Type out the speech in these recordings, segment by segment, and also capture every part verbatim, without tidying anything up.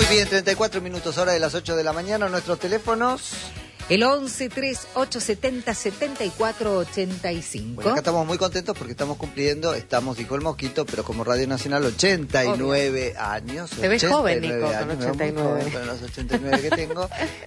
Muy bien, treinta y cuatro minutos, hora de las ocho de la mañana. Nuestros teléfonos... El once, tres, ocho, setenta, setenta y cuatro, ochenta y cinco. Bueno, acá estamos muy contentos porque estamos cumpliendo, estamos, dijo el Mosquito, pero como Radio Nacional, ochenta y nueve Obvio. Años. Te ves joven, Nico, años, con ochenta y nueve. Joven, con los ochenta y nueve que tengo.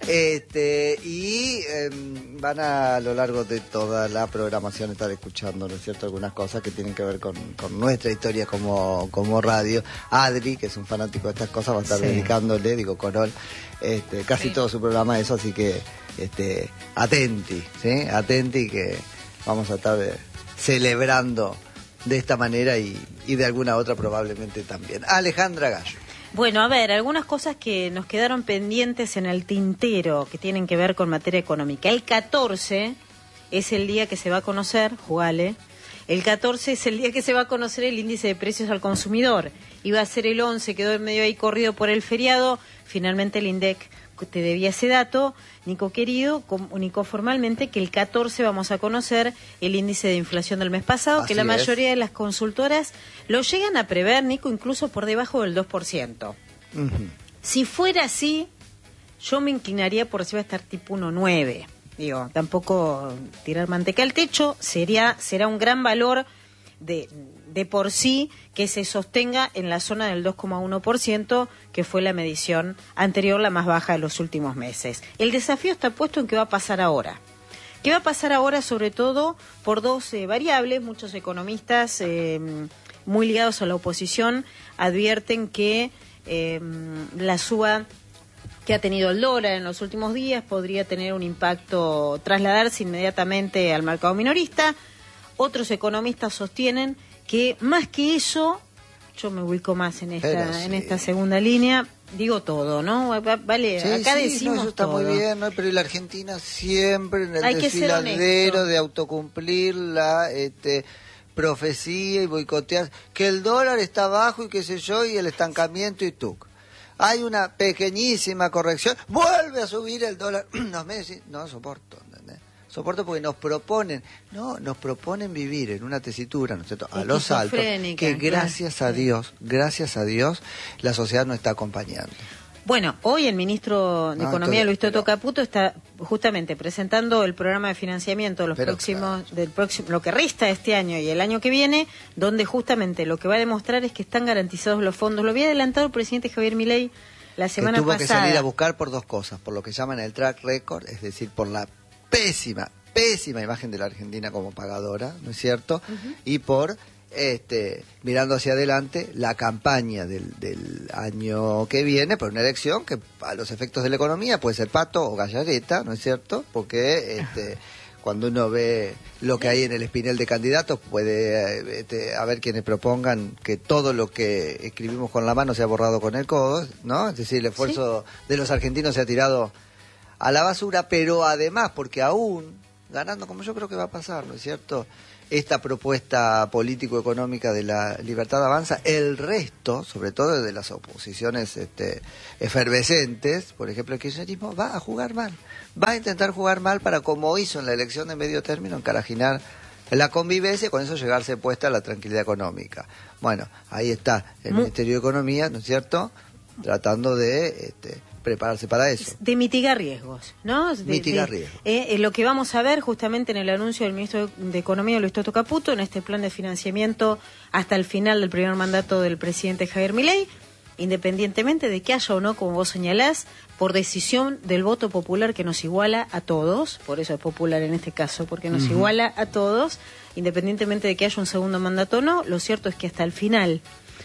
este Y eh, van a, a lo largo de toda la programación estar escuchando, ¿no es cierto?, algunas cosas que tienen que ver con, con nuestra historia como, como radio. Adri, que es un fanático de estas cosas, va a estar sí. dedicándole, digo, Corol, este, casi sí. todo su programa a eso, así que... Este, atenti, ¿sí? Atenti que vamos a estar eh, celebrando de esta manera y, y de alguna otra probablemente también. Alejandra Gallo. Bueno, a ver, algunas cosas que nos quedaron pendientes en el tintero que tienen que ver con materia económica. El catorce es el día que se va a conocer, jugale, el catorce es el día que se va a conocer el índice de precios al consumidor. Iba a ser el once, quedó en medio ahí corrido por el feriado, finalmente el INDEC te debía ese dato. Nico querido, comunicó formalmente que el catorce vamos a conocer el índice de inflación del mes pasado, Así que la es. mayoría de las consultoras lo llegan a prever, Nico, incluso por debajo del dos por ciento. Uh-huh. Si fuera así, yo me inclinaría por si va a estar tipo uno punto nueve. Digo, tampoco tirar manteca al techo, sería será un gran valor de... de por sí que se sostenga en la zona del dos coma uno por ciento, que fue la medición anterior, la más baja de los últimos meses. El desafío está puesto en qué va a pasar ahora. ¿Qué va a pasar ahora? Sobre todo por dos eh, variables. Muchos economistas eh, muy ligados a la oposición advierten que eh, la suba que ha tenido el dólar en los últimos días podría tener un impacto, trasladarse inmediatamente al mercado minorista. Otros economistas sostienen que más que eso, yo me ubico más en esta sí. en esta segunda línea, digo todo, ¿no? Vale, sí, acá sí, decimos no, eso está todo. muy bien, ¿no? Pero la Argentina siempre en el Hay desfiladero de autocumplir la este, profecía y boicotear, que el dólar está bajo y qué sé yo, y el estancamiento y tuc. Hay una pequeñísima corrección, vuelve a subir el dólar, no me decís, no soporto, ¿entendés? Soporto porque nos proponen, no, nos proponen vivir en una tesitura, ¿no es cierto?, a los altos, que gracias a Dios, gracias a Dios, la sociedad nos está acompañando. Bueno, hoy el ministro de no, Economía, entonces, Luis Toto pero... Caputo, está justamente presentando el programa de financiamiento de los pero, próximos, claro. del próximo, lo que resta este año y el año que viene, donde justamente lo que va a demostrar es que están garantizados los fondos. Lo había adelantado el presidente Javier Milei la semana que tuvo pasada. que salir a buscar por dos cosas, por lo que llaman el track record, es decir, por la pésima, pésima imagen de la Argentina como pagadora, ¿no es cierto? Uh-huh. Y por, este, mirando hacia adelante, la campaña del, del año que viene, por una elección que a los efectos de la economía puede ser pato o gallareta, ¿no es cierto? Porque este, cuando uno ve lo que hay en el espinel de candidatos, puede este, haber quienes propongan que todo lo que escribimos con la mano sea borrado con el codo, ¿no? Es decir, el esfuerzo ¿Sí? de los argentinos se ha tirado a la basura, pero además, porque aún, ganando como yo creo que va a pasar, ¿no es cierto?, esta propuesta político-económica de la Libertad Avanza, el resto, sobre todo de las oposiciones este, efervescentes, por ejemplo el kirchnerismo, va a jugar mal, va a intentar jugar mal para, como hizo en la elección de medio término, encarajinar la convivencia y con eso llegarse puesta a la tranquilidad económica. Bueno, ahí está el Muy... Ministerio de Economía, ¿no es cierto?, tratando de... Este, prepararse para eso. De mitigar riesgos, ¿no? De, mitigar de, riesgos. Eh, eh, lo que vamos a ver justamente en el anuncio del ministro de Economía, Luis Toto Caputo, en este plan de financiamiento hasta el final del primer mandato del presidente Javier Milei, independientemente de que haya o no, como vos señalás, por decisión del voto popular que nos iguala a todos, por eso es popular en este caso, porque nos uh-huh. iguala a todos, independientemente de que haya un segundo mandato o no, lo cierto es que hasta el final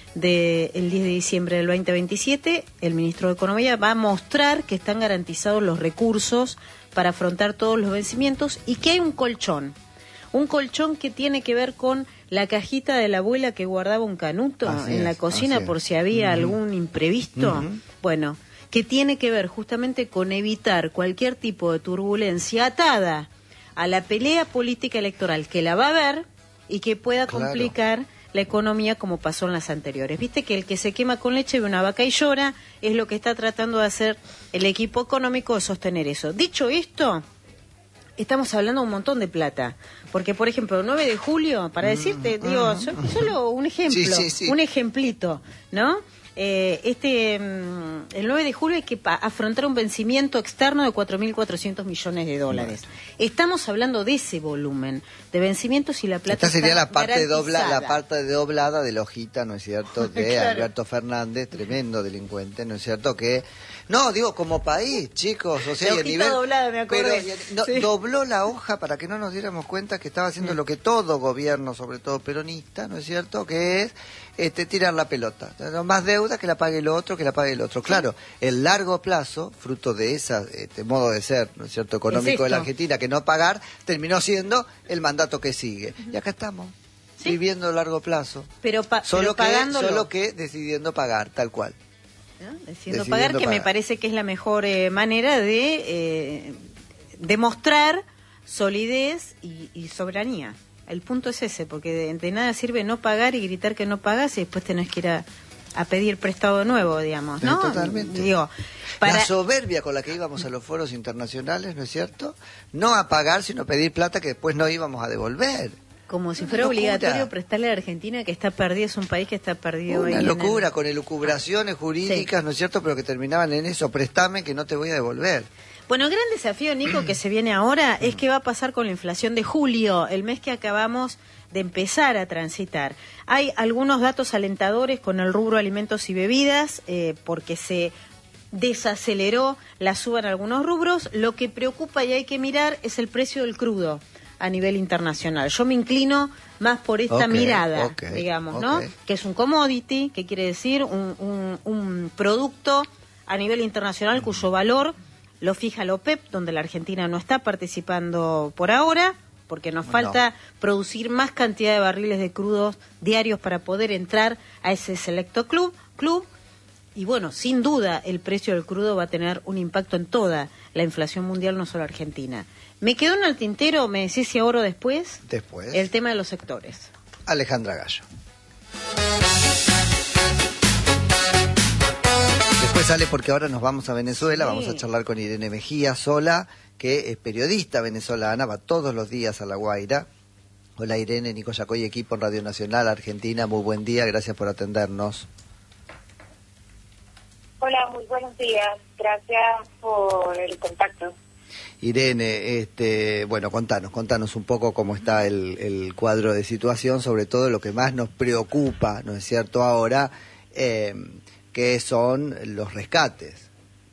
del diez de diciembre del veinte veintisiete, el ministro de Economía va a mostrar que están garantizados los recursos para afrontar todos los vencimientos y que hay un colchón, un colchón que tiene que ver con la cajita de la abuela que guardaba un canuto así en es, la cocina por si había uh-huh. algún imprevisto, uh-huh. bueno, que tiene que ver justamente con evitar cualquier tipo de turbulencia atada a la pelea política electoral que la va a haber y que pueda claro. complicar la economía como pasó en las anteriores. Viste que el que se quema con leche ve una vaca y llora, es lo que está tratando de hacer el equipo económico de sostener eso. Dicho esto, estamos hablando de un montón de plata, porque por ejemplo, el nueve de julio, para decirte, mm, digo, mm, solo un ejemplo, sí, sí, sí. un ejemplito, ¿no? Eh, este, el nueve de julio hay que pa- afrontar un vencimiento externo de cuatro mil cuatrocientos millones de dólares. Bueno. Estamos hablando de ese volumen de vencimientos y la plata Esta sería está la parte dobla, garantizada. la parte doblada de la hojita, ¿no es cierto?, de Claro. Alberto Fernández, tremendo delincuente, ¿no es cierto?, que no, digo, como país, chicos, o sea, La y a hojita nivel, doblada, me acordé. pero, no, Sí. dobló la hoja para que no nos diéramos cuenta que estaba haciendo lo que todo gobierno, sobre todo peronista, ¿no es cierto?, que es este tirar la pelota, más deuda que la pague el otro, que la pague el otro. Claro, el largo plazo, fruto de ese este, modo de ser, ¿no es cierto?, económico de la Argentina, que no pagar, terminó siendo el mandato que sigue. Y acá estamos, ¿sí?, viviendo a largo plazo, pero, pa solo, pero que, pagándolo. solo que decidiendo pagar, tal cual. ¿no? Decidiendo Decidiendo pagar, que pagar. me parece que es la mejor eh, manera de eh, demostrar solidez y, y soberanía. El punto es ese, porque de, de nada sirve no pagar y gritar que no pagas y después tenés que ir a, a pedir prestado nuevo, digamos, ¿no? Sí, totalmente. Digo, para... La soberbia con la que íbamos a los foros internacionales, ¿no es cierto?, no a pagar, sino a pedir plata que después no íbamos a devolver. Como si Una fuera locura. obligatorio prestarle a Argentina, que está perdido, es un país que está perdido. Una ahí locura, en el... con elucubraciones jurídicas, Sí. ¿no es cierto?, pero que terminaban en eso, préstame que no te voy a devolver. Bueno, el gran desafío, Nico, que se viene ahora es qué va a pasar con la inflación de julio, el mes que acabamos de empezar a transitar. Hay algunos datos alentadores con el rubro alimentos y bebidas, eh, porque se desaceleró la suba en algunos rubros. Lo que preocupa y hay que mirar es el precio del crudo a nivel internacional. Yo me inclino más por esta Okay, mirada, okay, digamos, ¿no? okay. Que es un commodity, que quiere decir un, un, un producto a nivel internacional cuyo valor lo fija la OPEP, donde la Argentina no está participando por ahora, porque nos falta No. producir más cantidad de barriles de crudos diarios para poder entrar a ese selecto club, club. Y bueno, sin duda el precio del crudo va a tener un impacto en toda la inflación mundial, no solo Argentina. Me quedó en el tintero, me decís si ahora después, Después, el tema de los sectores. Alejandra Gallo. Después sale porque ahora nos vamos a Venezuela, Sí. vamos a charlar con Irene Mejía Sola, que es periodista venezolana, va todos los días a La Guaira. Hola Irene, Nico Yacoy, equipo en Radio Nacional Argentina, muy buen día, gracias por atendernos. Hola, muy buenos días, gracias por el contacto. Irene, este, bueno, contanos, contanos un poco cómo está el, el cuadro de situación, sobre todo lo que más nos preocupa, ¿no es cierto?, ahora, eh, que son los rescates.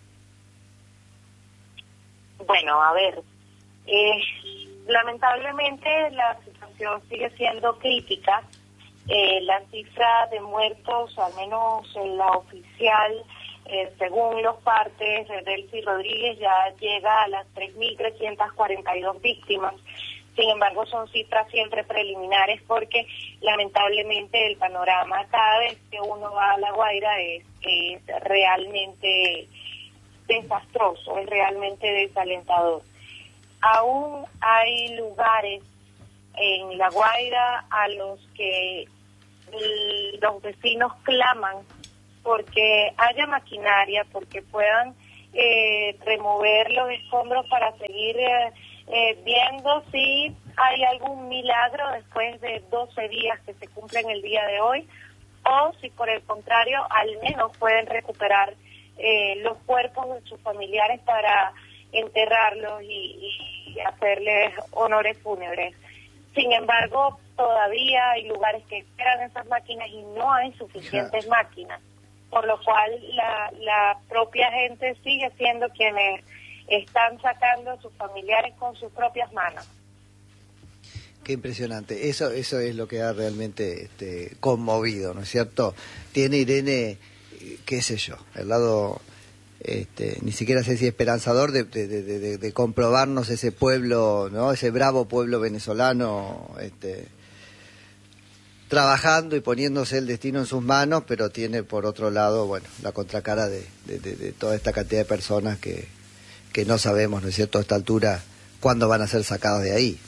Bueno, a ver, eh, lamentablemente la situación sigue siendo crítica. Eh, la cifra de muertos, al menos en la oficial, eh, según los partes de Delcy Rodríguez, ya llega a las tres mil trescientas cuarenta y dos víctimas. Sin embargo, son cifras siempre preliminares porque lamentablemente el panorama cada vez que uno va a La Guaira es, es realmente desastroso, es realmente desalentador. Aún hay lugares en La Guaira a los que los vecinos claman porque haya maquinaria, porque puedan eh, remover los escombros para seguir eh, eh, viendo si hay algún milagro después de doce días que se cumplen el día de hoy, o si por el contrario al menos pueden recuperar eh, los cuerpos de sus familiares para enterrarlos y, y hacerles honores fúnebres. Sin embargo, todavía hay lugares que esperan esas máquinas y no hay suficientes Claro. máquinas, por lo cual la, la propia gente sigue siendo quienes están sacando a sus familiares con sus propias manos. Qué impresionante, eso eso es lo que ha realmente este, conmovido, ¿no es cierto? Tiene Irene, eh, qué sé yo, el lado, este, ni siquiera sé si esperanzador de, de, de, de, de comprobarnos ese pueblo, ¿no? Ese bravo pueblo venezolano, este, trabajando y poniéndose el destino en sus manos, pero tiene por otro lado, bueno, la contracara de, de, de, de toda esta cantidad de personas que, que no sabemos, ¿no es cierto?, a esta altura, cuándo van a ser sacados de ahí.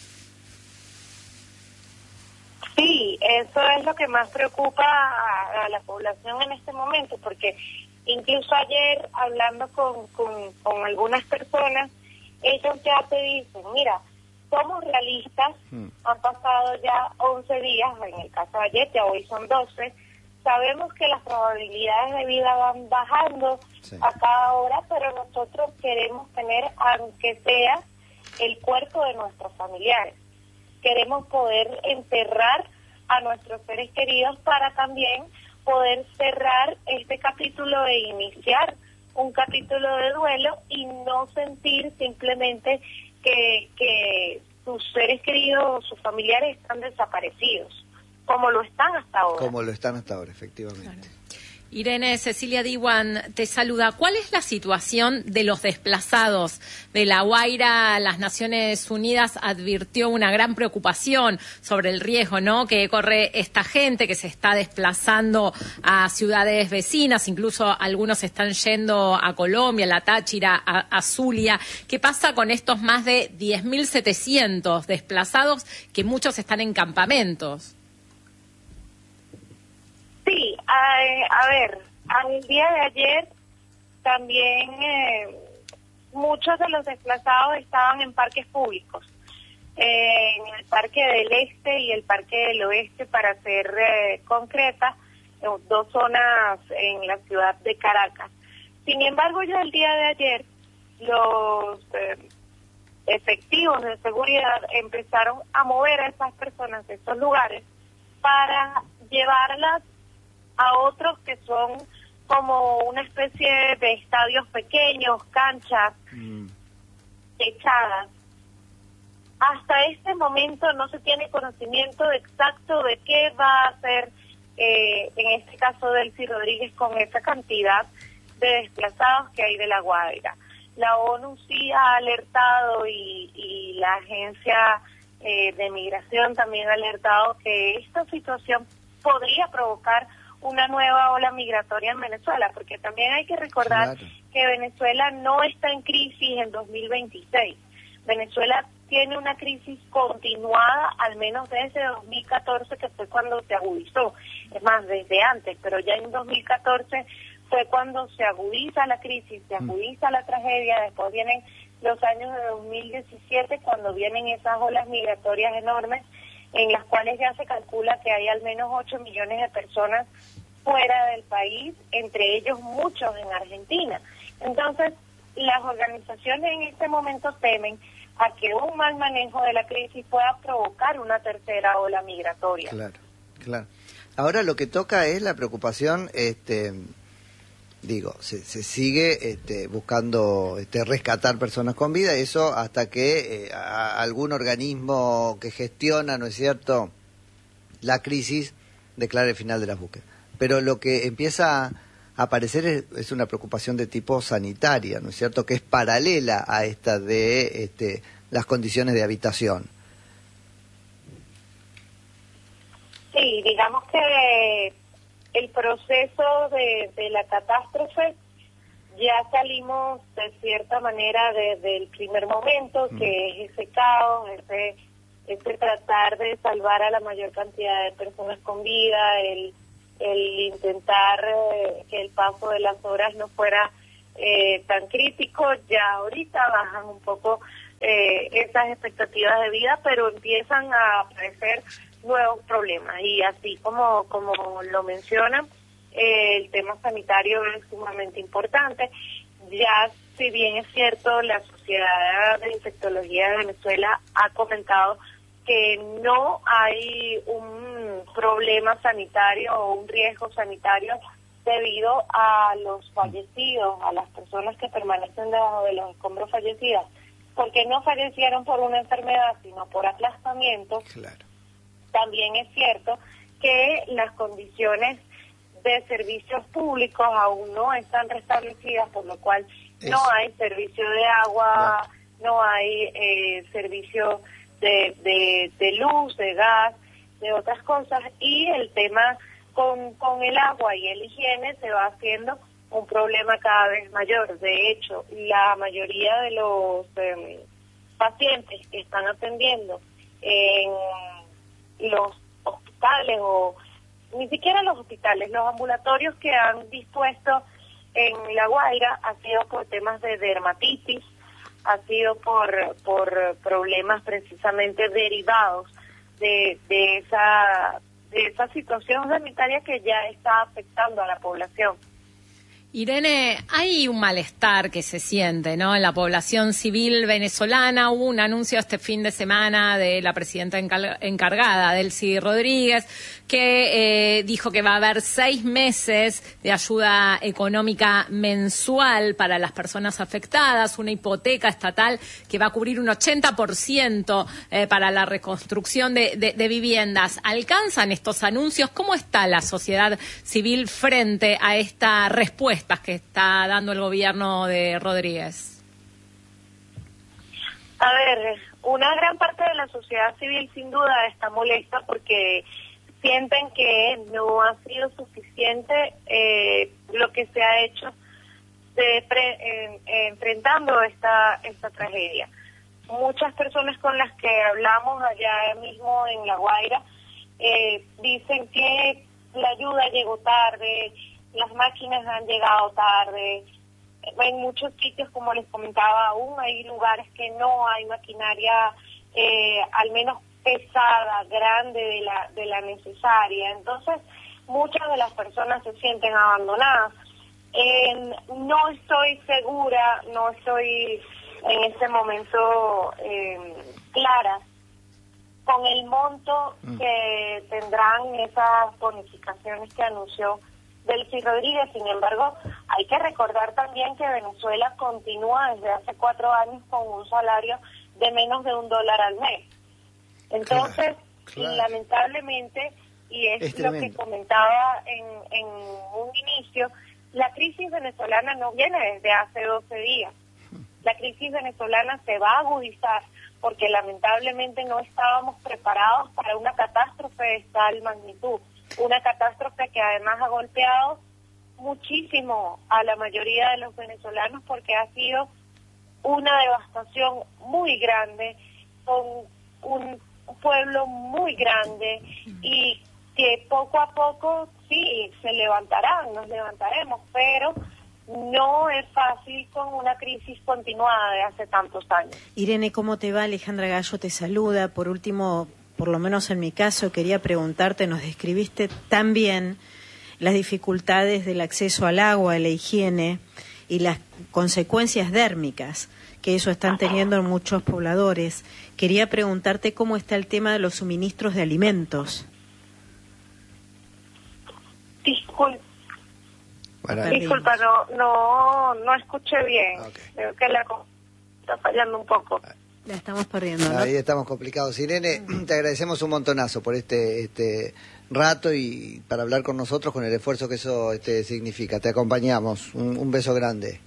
Sí, eso es lo que más preocupa a, a la población en este momento, porque incluso ayer hablando con, con, con algunas personas, ellos ya te dicen, mira, somos realistas, hmm. han pasado ya once días, en el caso de ayer, ya hoy son doce, sabemos que las probabilidades de vida van bajando sí. a cada hora, pero nosotros queremos tener, aunque sea, el cuerpo de nuestros familiares. Queremos poder enterrar a nuestros seres queridos para también poder cerrar este capítulo e iniciar un capítulo de duelo y no sentir simplemente que, que sus seres queridos o sus familiares están desaparecidos, como lo están hasta ahora. Como lo están hasta ahora, efectivamente. Claro. Irene, Cecilia Diwan te saluda. ¿Cuál es la situación de los desplazados de La Guaira? Las Naciones Unidas advirtió una gran preocupación sobre el riesgo, ¿no?, que corre esta gente que se está desplazando a ciudades vecinas, incluso algunos están yendo a Colombia, a La Táchira, a, a Zulia. ¿Qué pasa con estos más de diez mil setecientos desplazados, que muchos están en campamentos? Sí, a, a ver, al día de ayer también eh, muchos de los desplazados estaban en parques públicos, eh, en el Parque del Este y el Parque del Oeste, para ser eh, concreta, eh, dos zonas en la ciudad de Caracas. Sin embargo, ya el día de ayer los eh, efectivos de seguridad empezaron a mover a esas personas de esos lugares para llevarlas a otros que son como una especie de estadios pequeños, canchas mm. echadas. Hasta este momento no se tiene conocimiento exacto de qué va a hacer, eh, en este caso, Delcy Rodríguez, con esa cantidad de desplazados que hay de La Guaira. La ONU sí ha alertado y, y la Agencia eh, de Migración también ha alertado que esta situación podría provocar una nueva ola migratoria en Venezuela, porque también hay que recordar claro. que Venezuela no está en crisis en dos mil veintiséis. Venezuela tiene una crisis continuada, al menos desde dos mil catorce, que fue cuando se agudizó. Es más, desde antes, pero ya en dos mil catorce fue cuando se agudiza la crisis, se agudiza la tragedia. Después vienen los años de dos mil diecisiete, cuando vienen esas olas migratorias enormes, en las cuales ya se calcula que hay al menos ocho millones de personas fuera del país, entre ellos muchos en Argentina. Entonces, las organizaciones en este momento temen a que un mal manejo de la crisis pueda provocar una tercera ola migratoria. Claro, claro. Ahora lo que toca es la preocupación, este, digo, se, se sigue este, buscando este, rescatar personas con vida, eso hasta que eh, a, algún organismo que gestiona, ¿no es cierto?, la crisis declare el final de las búsquedas. Pero lo que empieza a aparecer es, es una preocupación de tipo sanitaria, ¿no es cierto?, que es paralela a esta de este, las condiciones de habitación. Sí, digamos que el proceso de, de la catástrofe, ya salimos de cierta manera desde el primer momento, mm. que es ese caos, ese, ese tratar de salvar a la mayor cantidad de personas con vida, el, el intentar eh, que el paso de las horas no fuera eh, tan crítico. Ya ahorita bajan un poco eh, esas expectativas de vida, pero empiezan a aparecer nuevos problemas, y así como como lo mencionan, eh, el tema sanitario es sumamente importante. Ya, si bien es cierto, la Sociedad de Infectología de Venezuela ha comentado que no hay un problema sanitario o un riesgo sanitario debido a los fallecidos, a las personas que permanecen debajo de los escombros fallecidas, porque no fallecieron por una enfermedad, sino por aplastamiento. Claro. También es cierto que las condiciones de servicios públicos aún no están restablecidas, por lo cual Eso. no hay servicio de agua, no, no hay eh, servicio de, de, de luz, de gas, de otras cosas, y el tema con, con el agua y el higiene se va haciendo un problema cada vez mayor. De hecho, la mayoría de los eh, pacientes que están atendiendo en los hospitales, o ni siquiera los hospitales, los ambulatorios que han dispuesto en La Guaira, ha sido por temas de dermatitis, ha sido por por problemas precisamente derivados de, de esa de esa situación sanitaria que ya está afectando a la población. Irene, hay un malestar que se siente, ¿no?, en la población civil venezolana. Hubo un anuncio este fin de semana de la presidenta encargada, Delcy Rodríguez, que eh, dijo que va a haber seis meses de ayuda económica mensual para las personas afectadas, una hipoteca estatal que va a cubrir un ochenta por ciento eh, para la reconstrucción de, de, de viviendas. ¿Alcanzan estos anuncios? ¿Cómo está la sociedad civil frente a esta respuesta que está dando el gobierno de Rodríguez? A ver, una gran parte de la sociedad civil sin duda está molesta porque sienten que no ha sido suficiente eh, lo que se ha hecho de pre, eh, eh, enfrentando esta esta tragedia. Muchas personas con las que hablamos allá mismo en La Guaira eh, dicen que la ayuda llegó tarde, las máquinas han llegado tarde. En muchos sitios, como les comentaba, aún hay lugares que no hay maquinaria, eh, al menos pesada, grande de la de la necesaria. Entonces, muchas de las personas se sienten abandonadas. Eh, no estoy segura, no estoy en este momento eh, clara con el monto mm. que tendrán esas bonificaciones que anunció Delcy Rodríguez. Sin embargo, hay que recordar también que Venezuela continúa desde hace cuatro años con un salario de menos de un dólar al mes. Entonces, claro, claro. lamentablemente, y es, es lo que comentaba en, en un inicio, la crisis venezolana no viene desde hace doce días. La crisis venezolana se va a agudizar porque lamentablemente no estábamos preparados para una catástrofe de tal magnitud. Una catástrofe que además ha golpeado muchísimo a la mayoría de los venezolanos porque ha sido una devastación muy grande, con un pueblo muy grande y que poco a poco sí se levantarán, nos levantaremos, pero no es fácil con una crisis continuada de hace tantos años. Irene, ¿cómo te va? Alejandra Gallo te saluda. Por último, por lo menos en mi caso, quería preguntarte, nos describiste tan bien las dificultades del acceso al agua, a la higiene y las consecuencias dérmicas que eso están teniendo en muchos pobladores. Quería preguntarte cómo está el tema de los suministros de alimentos. Disculpa, bueno, Disculpa no, no, no escuché bien. Okay. Creo que la está fallando un poco. La estamos perdiendo, ¿no? Ahí estamos complicados. Irene, te agradecemos un montonazo por este este rato y para hablar con nosotros, con el esfuerzo que eso este significa. Te acompañamos. Un, un beso grande.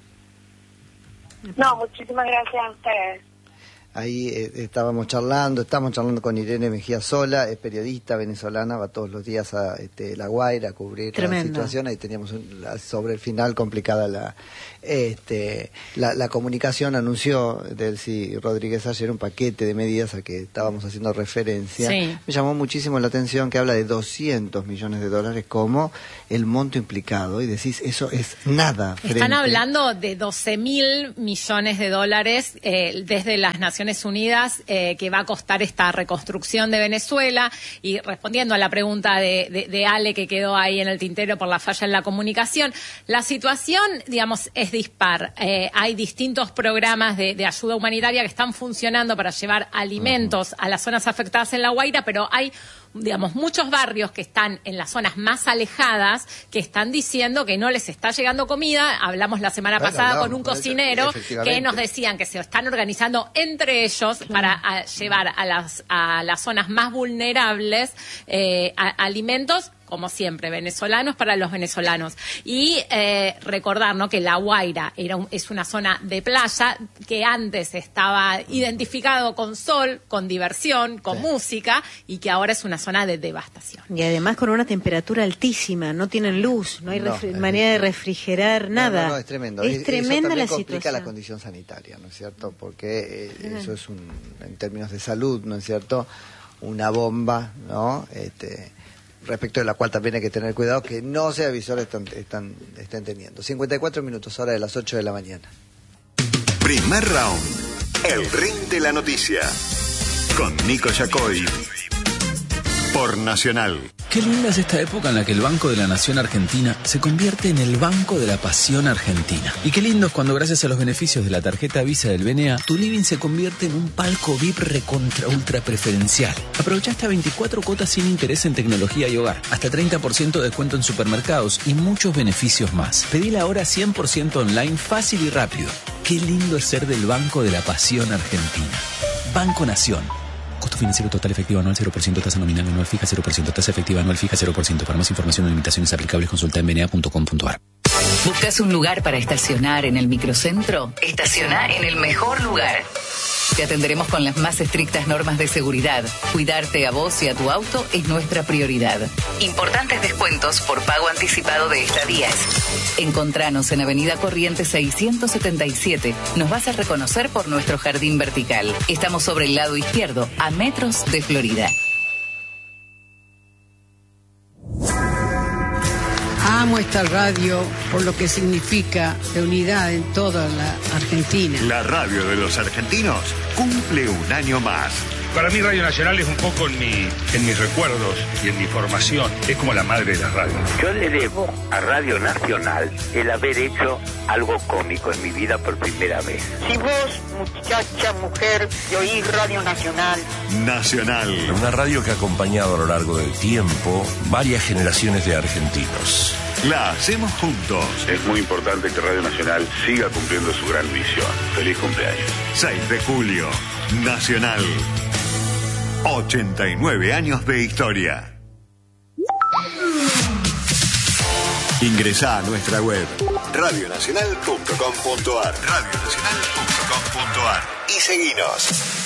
No, muchísimas gracias a ustedes. Ahí eh, estábamos charlando, estamos charlando con Irene Mejía Sola, es periodista venezolana, va todos los días a este, La Guaira a cubrir Tremendo. la situación. Ahí teníamos un, la, sobre el final complicada la, este, la, la comunicación. Anunció Delcy Rodríguez ayer un paquete de medidas a que estábamos haciendo referencia. Sí. Me llamó muchísimo la atención que habla de doscientos millones de dólares como el monto implicado y decís, eso es nada. Frente... Están hablando de doce mil millones de dólares eh, desde las Naciones Unidas eh, que va a costar esta reconstrucción de Venezuela. Y respondiendo a la pregunta de, de, de Ale que quedó ahí en el tintero por la falla en la comunicación, la situación, digamos, es dispar. Eh, hay distintos programas de, de ayuda humanitaria que están funcionando para llevar alimentos a las zonas afectadas en La Guaira, pero hay, digamos, muchos barrios que están en las zonas más alejadas que están diciendo que no les está llegando comida. Hablamos la semana bueno, pasada hablamos, con un cocinero que nos decían que se están organizando entre ellos sí. para a, llevar a las a las zonas más vulnerables eh, a, alimentos, como siempre, venezolanos para los venezolanos. Y eh, recordar, ¿no?, que La Guaira era un, es una zona de playa que antes estaba identificado con sol, con diversión, con sí. música, y que ahora es una zona de devastación. Y además con una temperatura altísima, no tienen luz, no hay no, refri- manera de refrigerar nada. No, no, no, es tremendo. Es, es tremenda eso la complica situación. la condición sanitaria, ¿no es cierto? Porque eh, eso es, un, en términos de salud, ¿no es cierto?, una bomba, ¿no?, este... respecto de la cual también hay que tener cuidado que no sea visor están, están, estén teniendo. cincuenta y cuatro minutos, hora de las ocho de la mañana. Primer round, el ring de la noticia, con Nico Yacoy. por Nacional. Qué linda es esta época en la que el Banco de la Nación Argentina se convierte en el Banco de la Pasión Argentina. Y qué lindo es cuando, gracias a los beneficios de la tarjeta Visa del B N A, tu living se convierte en un palco V I P recontra ultra preferencial. Aprovecha hasta veinticuatro cuotas sin interés en tecnología y hogar, hasta treinta por ciento de descuento en supermercados y muchos beneficios más. Pedila ahora cien por ciento online, fácil y rápido. Qué lindo es ser del Banco de la Pasión Argentina. Banco Nación. Costo financiero total efectivo anual cero por ciento, tasa nominal anual fija cero por ciento, tasa efectiva anual fija cero por ciento. Para más información o limitaciones aplicables, consulta en b n a punto com punto a r. ¿Buscas un lugar para estacionar en el microcentro? Estaciona en el mejor lugar. Te atenderemos con las más estrictas normas de seguridad. Cuidarte a vos y a tu auto es nuestra prioridad. Importantes descuentos por pago anticipado de estadías. Encontranos en Avenida Corrientes seiscientos setenta y siete. Nos vas a reconocer por nuestro jardín vertical. Estamos sobre el lado izquierdo, a metros de Florida. Amo esta radio por lo que significa de unidad en toda la Argentina. La radio de los argentinos cumple un año más. Para mí Radio Nacional es un poco en, mi, en mis recuerdos y en mi formación. Es como la madre de la radio. Yo le debo a Radio Nacional el haber hecho algo cómico en mi vida por primera vez. Si vos, muchacha, mujer, te oís Radio Nacional. Nacional. Una radio que ha acompañado a lo largo del tiempo varias generaciones de argentinos. La hacemos juntos. Es muy importante que Radio Nacional siga cumpliendo su gran misión. Feliz cumpleaños. seis de julio, Nacional. ochenta y nueve años de historia. Ingresá a nuestra web radio nacional punto com punto a r radio nacional punto com punto a r y seguinos.